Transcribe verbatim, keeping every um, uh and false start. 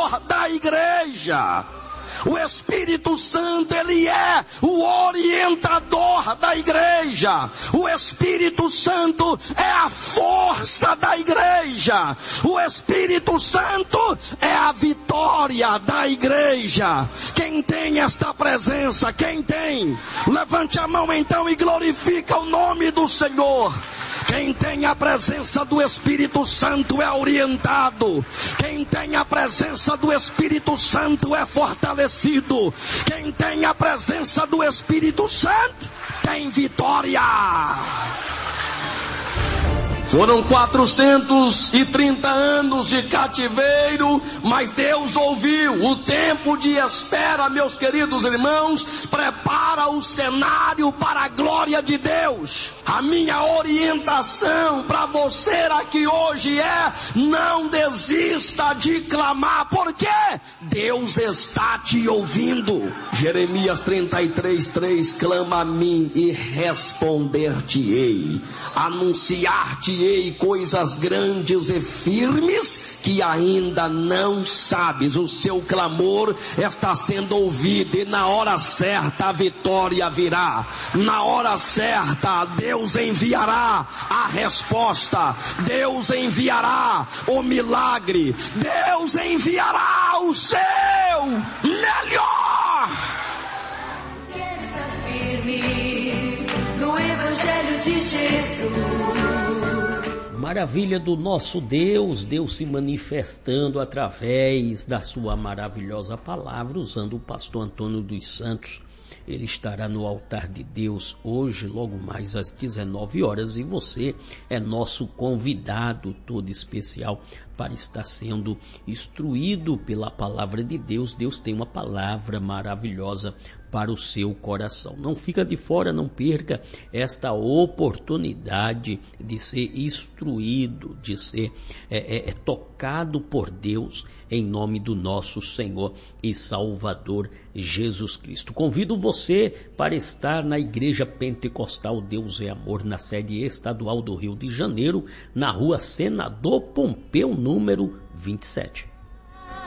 orientador da igreja. O Espírito Santo, ele é o orientador da igreja. O Espírito Santo é a força da igreja. O Espírito Santo é a vitória da igreja. Quem tem esta presença? Quem tem? Levante a mão então e glorifica o nome do Senhor. Quem tem a presença do Espírito Santo é orientado. Quem tem a presença do Espírito Santo é fortalecido. Quem tem a presença do Espírito Santo tem vitória. Foram quatrocentos e trinta anos de cativeiro, mas Deus ouviu. O tempo de espera, meus queridos irmãos, prepara o cenário para a glória de Deus. A minha orientação para você aqui hoje é: não desista de clamar, porque Deus está te ouvindo. Jeremias trinta e três, três, clama a mim e responder-te-ei, anunciar-te ei coisas grandes e firmes que ainda não sabes. O seu clamor está sendo ouvido, e na hora certa a vitória virá. Na hora certa Deus enviará a resposta. Deus enviará o milagre. Deus enviará o seu melhor. Está firme no Evangelho de Jesus. Maravilha do nosso Deus, Deus se manifestando através da sua maravilhosa palavra, usando o pastor Antônio dos Santos. Ele estará no altar de Deus hoje, logo mais às dezenove horas, e você é nosso convidado todo especial para estar sendo instruído pela palavra de Deus. Deus tem uma palavra maravilhosa para o seu coração. Não fica de fora, não perca esta oportunidade de ser instruído, de ser é, é, tocado por Deus, em nome do nosso Senhor e Salvador Jesus Cristo. Convido você para estar na Igreja Pentecostal Deus é Amor, na sede estadual do Rio de Janeiro, na rua Senador Pompeu, número vinte e sete.